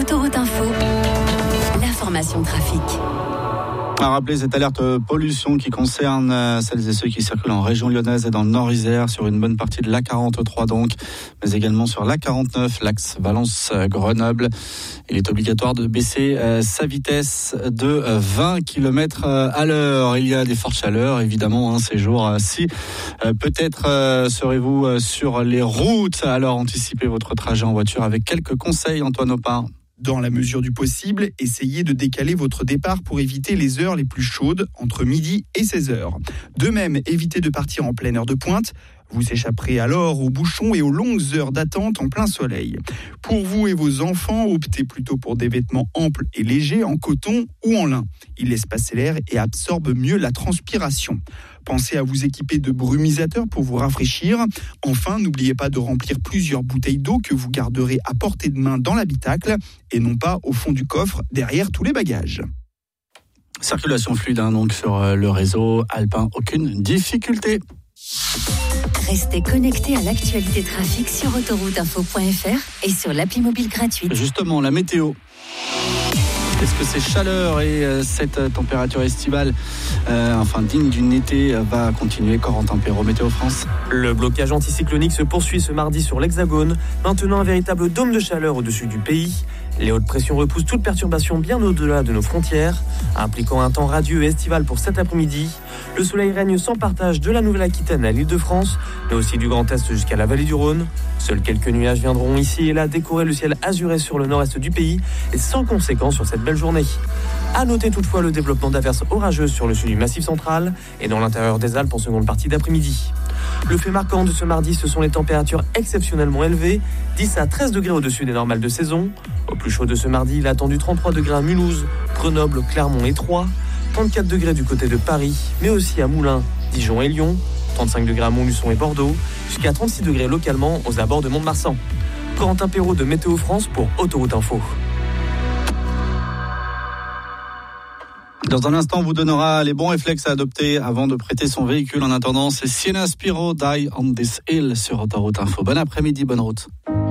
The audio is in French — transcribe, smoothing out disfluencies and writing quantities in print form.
Autoroute Info, l'information trafic. À rappeler cette alerte pollution qui concerne celles et ceux qui circulent en région lyonnaise et dans le Nord-Isère sur une bonne partie de l'A43 donc, mais également sur l'A49, l'axe Valence-Grenoble. Il est obligatoire de baisser sa vitesse de 20 km à l'heure. Il y a des fortes chaleurs évidemment ces jours-ci. Peut-être serez-vous sur les routes, alors anticipez votre trajet en voiture avec quelques conseils, Antoine Opar. Dans la mesure du possible, essayez de décaler votre départ pour éviter les heures les plus chaudes, entre midi et 16h. De même, évitez de partir en pleine heure de pointe. Vous échapperez alors aux bouchons et aux longues heures d'attente en plein soleil. Pour vous et vos enfants, optez plutôt pour des vêtements amples et légers en coton ou en lin. Ils laissent passer l'air et absorbent mieux la transpiration. Pensez à vous équiper de brumisateurs pour vous rafraîchir. Enfin, n'oubliez pas de remplir plusieurs bouteilles d'eau que vous garderez à portée de main dans l'habitacle et non pas au fond du coffre, derrière tous les bagages. Circulation fluide donc sur le réseau alpin, aucune difficulté. Restez connectés à l'actualité trafic sur autorouteinfo.fr et sur l'appli mobile gratuite. Justement, la météo. Est-ce que ces chaleurs et cette température estivale, digne d'une été, va continuer? Corentin Perrault, Météo France. Le blocage anticyclonique se poursuit ce mardi sur l'Hexagone, maintenant un véritable dôme de chaleur au-dessus du pays. Les hautes pressions repoussent toute perturbation bien au-delà de nos frontières, impliquant un temps radieux et estival pour cet après-midi. Le soleil règne sans partage de la Nouvelle-Aquitaine à l'Île-de-France, mais aussi du Grand Est jusqu'à la vallée du Rhône. Seuls quelques nuages viendront ici et là décorer le ciel azuré sur le nord-est du pays et sans conséquence sur cette belle journée. À noter toutefois le développement d'averses orageuses sur le sud du Massif central et dans l'intérieur des Alpes en seconde partie d'après-midi. Le fait marquant de ce mardi, ce sont les températures exceptionnellement élevées, 10 à 13 degrés au-dessus des normales de saison. Au plus chaud de ce mardi, il a attendu 33 degrés à Mulhouse, Grenoble, Clermont et Troyes, 34 degrés du côté de Paris, mais aussi à Moulins, Dijon et Lyon, 35 degrés à Montluçon et Bordeaux, jusqu'à 36 degrés localement aux abords de Mont-de-Marsan. Corentin Perrault de Météo France pour Autoroute Info. Dans un instant, on vous donnera les bons réflexes à adopter avant de prêter son véhicule. En attendant, c'est Sienna Spiro, Die on this Hill sur Autoroute Info. Bon après-midi, bonne route.